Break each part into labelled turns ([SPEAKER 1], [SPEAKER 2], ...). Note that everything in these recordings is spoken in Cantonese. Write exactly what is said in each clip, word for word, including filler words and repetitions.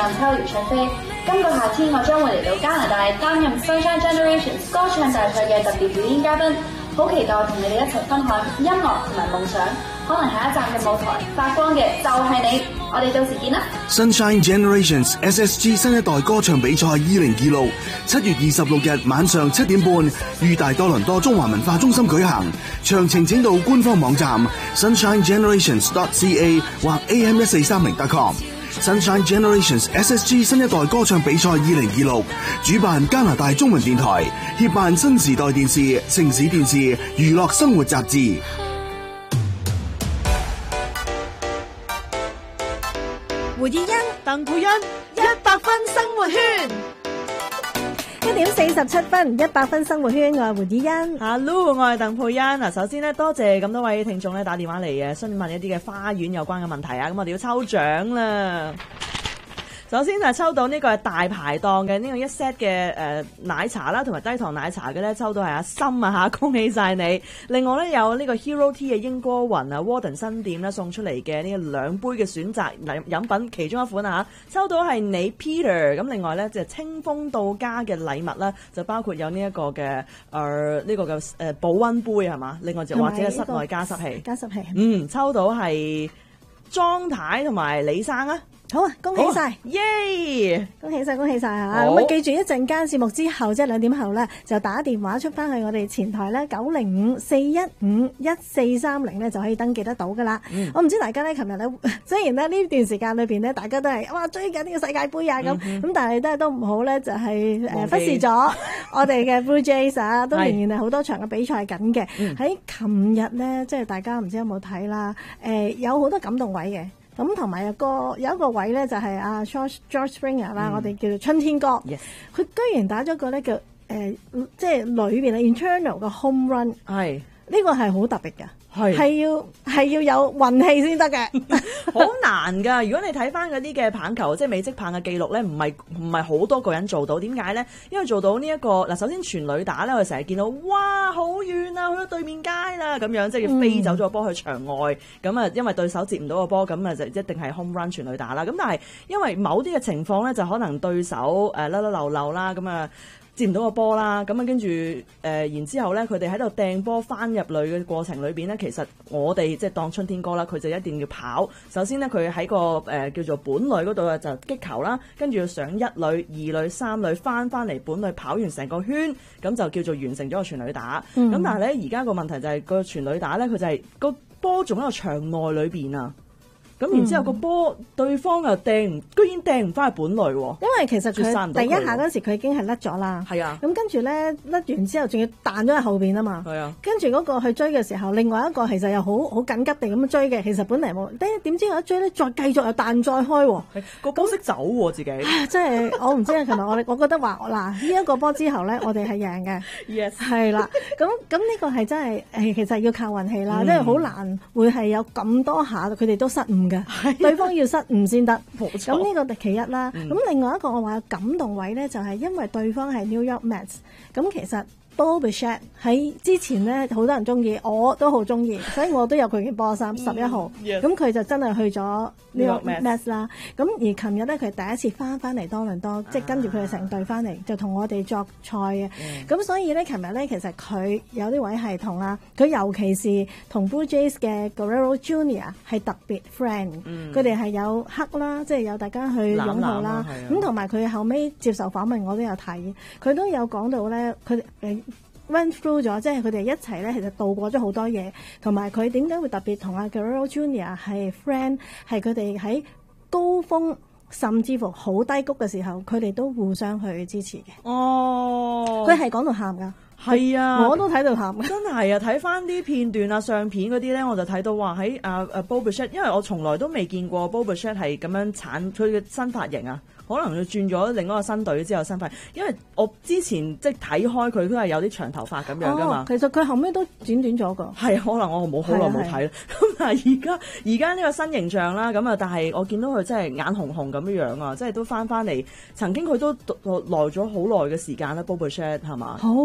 [SPEAKER 1] 唱秋如唱飛。今個夏天我將會嚟到加拿大擔任 Sunshine Generations 歌唱大賽嘅特別表演嘉賓，好期待同你哋一齊分享音樂同埋夢想。可能下一站嘅舞台發光嘅就係你，我哋到時見啦
[SPEAKER 2] ！Sunshine Generations S S G 新一代歌唱比賽二零二六，七月二十六日晚上七點半，於大多倫多中華文化中心舉行。詳情請到官方網站 sunshine generations dot c a 或 a m 一四三零 dot com。Sunshine Generations S S G 新一代歌唱比賽二零二六，主辦加拿大中文電台，協辦新時代電視、城市電視、娛樂生活雜誌。
[SPEAKER 3] 胡以欣、鄧佩欣，一百分生活圈。
[SPEAKER 4] 一點四十七分，一百分生活圈，我係胡以欣。
[SPEAKER 3] Hello， 我係鄧佩欣。嗱，首先咧，多謝咁多位聽眾咧打電話嚟嘅，詢問一啲嘅花園有關嘅問題啊。咁我哋要抽獎啦。首先係抽到呢個係大排檔嘅呢個一 set 嘅誒奶茶啦，同埋低糖奶茶嘅咧，抽到係阿森啊嚇，恭喜晒你！另外咧有呢個 Hero Tea 嘅英歌雲啊 Warden 新店咧送出嚟嘅呢個兩杯嘅選擇飲飲品其中一款啊嚇，抽到係你 Peter。咁另外咧就清風到家嘅禮物啦，就包括有呢一個嘅誒呢個嘅誒保溫杯係嘛？另外就或者係室內加濕器。
[SPEAKER 4] 加濕器。嗯，
[SPEAKER 3] 抽到係莊太同埋李生啊！
[SPEAKER 4] 好啊，恭喜晒，
[SPEAKER 3] 耶！
[SPEAKER 4] 恭喜晒，恭喜晒嚇！咁啊，記住一陣間節目之後，即係兩點後咧，就打電話出翻去我哋前台咧，九零五四一五一四三零咧，就可以登記得到噶啦。嗯、我唔知大家咧，琴日咧，雖然咧呢段時間裏邊咧，大家都係哇追緊呢個世界盃啊咁，咁、嗯、但係都係都唔好咧，就係、是、誒忽視咗我哋嘅 Blue Jays 啊，都仍然係好多場嘅比賽緊嘅。喺琴日咧，即係大家唔知有冇睇啦？誒、呃，有好多感動位嘅。咁同埋有個有一個位咧，就係阿 George George Springer 啦，我哋叫做春天哥，佢、yes. 居然打咗個咧叫誒、呃，即係裏邊嘅 internal 嘅 home run，係呢、呢個係好特別嘅。係要係要有運氣先得嘅，
[SPEAKER 3] 好難噶。如果你睇翻嗰啲嘅棒球，即係美職棒嘅記錄咧，唔係唔係好多個人做到。點解咧？因為做到呢、這、一個嗱，首先全壘打咧，我哋成日見到哇，好遠啊，去到對面街啦，咁樣即係要飛走咗個波去場外。咁、嗯、啊，因為對手接唔到個波，咁啊就一定係 home run 全壘打啦。咁但係因為某啲嘅情況咧，就可能對手誒甩甩漏漏啦，咁啊。接唔到個波啦，咁啊跟住誒，然之後咧，佢哋喺度掟波翻入壘嘅過程裏邊咧，其實我哋即係當春天哥啦，佢就一定要跑。首先咧，佢喺個誒、呃、叫做本壘嗰度啊，就擊球啦，跟住要上一壘、二壘、三壘，翻翻嚟本壘跑完成個圈，咁就叫做完成咗個全壘打。咁、嗯、但係咧，而家個問題就係、是、個全壘打咧，佢就係、是、個波仲喺個場內裏邊啊。咁然之後個波、嗯、對方又掟唔，居然掟唔翻去本壘喎。因
[SPEAKER 4] 為其實佢第一下嗰時佢已經係甩咗啦。係啊。咁跟住咧甩完之後，仲要彈咗喺後邊啊嘛。係啊。跟住嗰個去追嘅時候，另外一個其實又好好緊急地咁追嘅。其實本嚟冇，點知佢一追咧，再繼續又彈再開喎。係個波識走喎自己。即係我唔知啊，琴日我我覺得話嗱呢一個波之後咧，我哋係贏嘅。Yes。係啦。咁咁呢個係真係誒，其實要靠運氣啦，即係好難會係有咁多下佢哋都失誤。對方要失誤先得，咁呢個其一啦。咁、嗯、另外一個我話感動位咧，就係因為對方係 New York Mets，咁其實 Bo Bichette 喺之前咧好多人中意，我都好中意，所以我都有佢件波衫十一號。咁佢、嗯、就真係去咗 New York Mets 啦。咁而琴日咧，佢第一次翻翻嚟多倫多，啊、即係跟住佢哋成隊翻嚟，就同我哋作賽嘅。咁、嗯、所以咧，琴日咧其實佢有啲位係同啊，佢尤其是同 Blue Jays 嘅 Guerrero Junior 係特別 friend。佢哋係有黑啦，即係有大家去擁抱啦。咁同埋佢後尾接受訪問，我都有睇，佢都有講到咧，佢誒 run through 咗，即係佢哋一齊咧，其實度過咗好多嘢。同埋佢點解會特別同阿 Guerrero Junior 係 friend， 係佢哋喺高峰甚至乎好低谷嘅時候，佢哋都互相去支持嘅。哦，佢係講到喊㗎。係啊，我都睇到喊，真係啊！睇翻啲片段啊、相片嗰啲咧，我就睇到話喺啊啊 Bo Bichette，因為我從來都未見過 Bo Bichette 係咁樣鏟佢嘅新髮型啊。可能佢轉咗另一個新隊之後新髮，因為我之前即係睇開佢都係有啲長頭髮咁樣噶嘛、哦。其實佢後尾都剪短咗個。係可能我冇好耐冇睇啦。咁但係而家而家呢個新形象啦，咁啊，但係我見到佢真係眼紅紅咁樣樣啊，即係都翻翻嚟。曾經佢都來咗好耐嘅時間啦 Bo Bichette 係嘛？好耐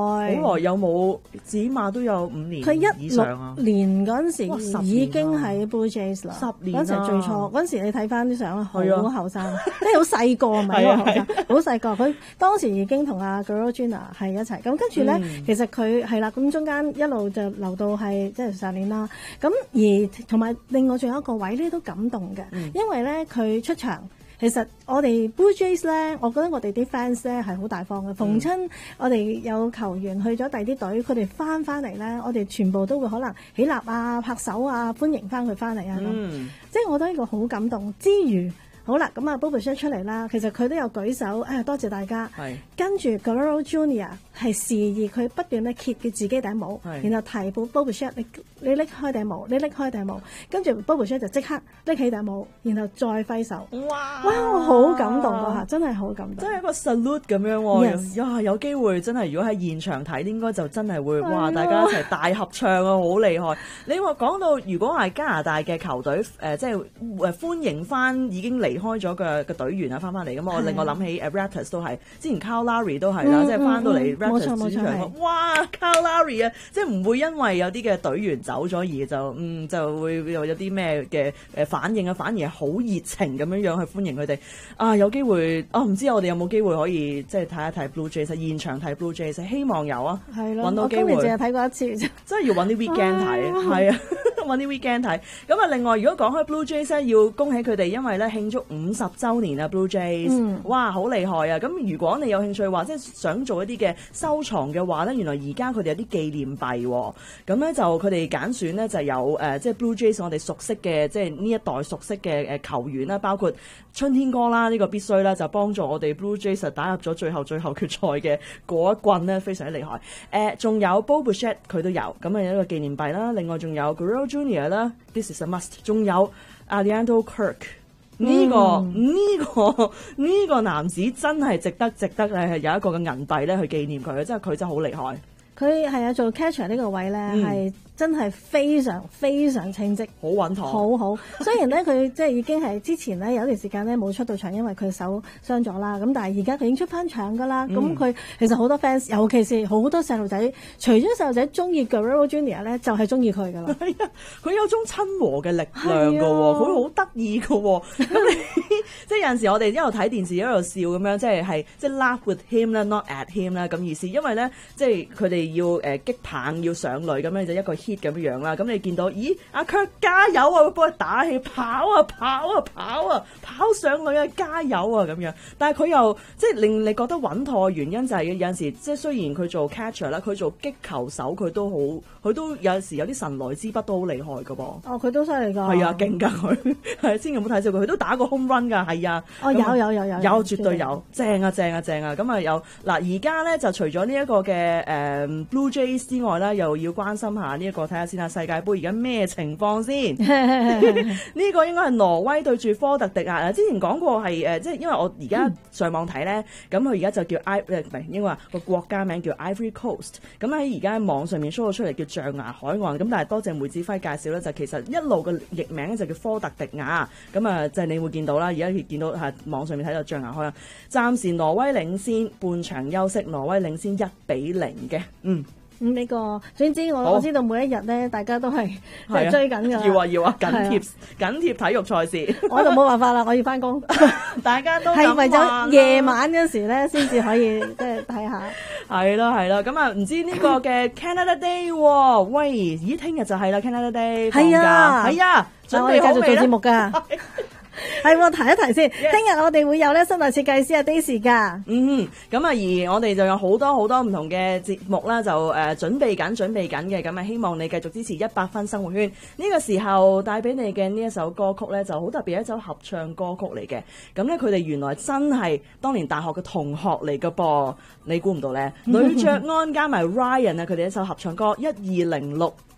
[SPEAKER 3] 好耐，有冇起碼都有五年以上啊？
[SPEAKER 4] 佢一六年嗰陣時已經喺 Blue Jays 啦，
[SPEAKER 3] 十年啊！
[SPEAKER 4] 嗰陣時最初嗰陣時你睇翻啲相啦，好後生，即係好細個，唔係好後生，好細個。佢當時已經同阿 Guerrero Junior 係一齊，咁跟住咧，嗯、其實佢係啦，咁中間一路就留到係即係上年啦。咁而同埋另外仲有一個位咧都感動嘅，嗯、因為咧佢出場。其實我哋 Blue Jays 咧，我覺得我哋啲 fans 咧係好大方嘅。逢親我哋有球員去咗第二啲隊，佢哋翻翻嚟咧，我哋全部都會可能起立啊、拍手啊，歡迎翻佢翻嚟啊咁。嗯、即係我覺得呢個好感動之餘。好啦，咁啊 Bo Bichette 出嚟啦，其實佢都有舉手，哎呀多謝大家。係跟住 Guerrero Junior 係示意佢不斷咧揭佢自己頂帽，然後提報 Bo Bichette，你你拎開頂帽，你拎開頂帽，跟住 Bo Bichette 就即刻拎起頂帽，然後再揮手。哇！哇！我好感動啊，嚇，真係好感動。真係一個 salute 咁樣喎。Yes. 呀，有機會真係如果喺現場睇，應該就真係會哇！大家一齊大合唱啊，好厲害！你話講到如果係加拿大嘅球隊誒、呃，即係誒歡迎翻已經嚟。離開咗嘅嘅隊員啊，翻翻嚟咁，我令我諗起 Raptors 都係，之前 Kyle Lowry 都係啦，嗯、即係翻到嚟 Raptors 主場，哇 Kyle Lowry 啊，即係唔會因為有啲嘅隊員走咗而就嗯就會有有啲咩嘅誒反應啊，反而係好熱情咁樣樣去歡迎佢哋啊！有機會啊，唔知我哋有冇機會可以即係睇一睇 Blue Jays 現場睇 Blue Jays， 希望有啊，係咯，揾到機會。我今年淨係睇過一次啫，真係要揾啲 weekend 睇，係啊，揾啲 weekend 睇。咁啊，另外如果講開 Blue Jays 咧，要恭喜佢哋，因為咧慶祝五十週年啊 Blue Jays，嗯、哇好厲害啊！咁如果你有興趣話，即係想做一啲嘅收藏嘅話咧，原來而家佢哋有啲紀念幣喎、哦。咁咧就佢哋揀選咧就有誒、呃，即係 Blue Jays 我哋熟悉嘅，即係呢一代熟悉嘅誒球員啦，包括春天哥啦，呢、這個必須啦，就幫助我哋 Blue Jays 打入咗最後最後決賽嘅嗰一棍咧，非常之厲害。誒、呃，仲有 Bo Bichette 佢都有，咁啊有一個紀念幣啦。另外仲有 Guerrero Junior 啦 ，This is a must。仲有 Alejandro Kirk。呢、這個呢、這個呢、這個男子真係值得值得誒，有一個嘅銀幣咧去紀念佢，即係佢真係好厲害。佢係啊，做 catcher 呢個位咧係。嗯真係非常非常稱職，好穩妥，好好。雖然咧佢即係已經係之前咧有一段時間咧冇出到場，因為佢手傷咗啦。咁但係而家佢已經出翻場㗎啦。咁佢、嗯、其實好多 fans，尤其是好多細路仔，除咗細路仔中意 Guerrero Junior 咧，就係中意佢㗎啦。係啊，佢有種親和嘅力量㗎喎，佢好得意㗎喎。咁你即係有陣時我哋一路睇電視一路笑咁樣，即係係即係 laugh with him 啦 ，not at him 啦咁意思。因為咧即係佢哋要誒、呃、擊棒要上壘咁樣就一個 hit 咁樣啦，咁你見到，咦，阿 Kirk 加油啊，會幫佢打氣，跑啊跑啊跑啊，跑上去啊，加油啊咁樣。但係佢又即係令你覺得穩妥嘅原因就係有陣時，即係雖然佢做 catcher 啦，佢做擊球手佢都好，佢都有時有啲神來之筆都好厲害噶噃。哦，佢都犀利㗎。係啊，勁㗎佢，係千祈唔好睇少佢，佢都打過 home run 㗎，係啊。哦，有有有有。有絕對有，正啊正啊正啊，咁啊有嗱，而家咧就除咗呢一個嘅誒 Blue Jays 之外咧，又要關心下呢一個睇下。世界盃而家咩情況先？呢個應該係挪威對住科特迪亞。之前講過係誒，即係因為我而家上網睇咧，咁佢而家就叫 I 誒唔係應該話個國家名叫 Ivory Coast。咁喺而家喺網上面 show 咗出嚟叫象牙海岸。咁但係多謝梅子輝介紹咧，就其實一路嘅譯名咧就叫科特迪亞。咁啊，就係你會見到啦，而家見到係網上面睇到象牙海岸。暫時挪威領先，半場休息，挪威領先一比零嘅，嗯。咁呢、嗯這個，總之我好我知道每一日咧，大家都係係追緊㗎、啊。要啊要啊，緊貼緊貼體育賽事。我就冇辦法啦，我要翻工。大家都係為咗夜晚嗰時咧，先至可以即係睇下。係咯係咯，咁啊唔知呢個嘅 Canada Day 喎？喂，咦，聽日就係啦 Canada Day 放假，係啊，準備好未咧？我哋繼續做節目㗎。係喎，提一提先。聽日 Yes. 我哋會有咧室內設計師阿 Daisy 噶。嗯，咁啊，而我哋就有好多好多唔同嘅節目啦，就誒、呃、準備緊，準備緊嘅。咁啊，希望你繼續支持一百分生活圈。呢、這個時候帶俾你嘅呢一首歌曲咧，就好特別一首合唱歌曲嚟嘅。咁咧，佢哋原來真係當年大學嘅同學嚟噶噃。你估唔到咧？呂爵安加埋 Ryan 啊，佢哋一首合唱歌一二零六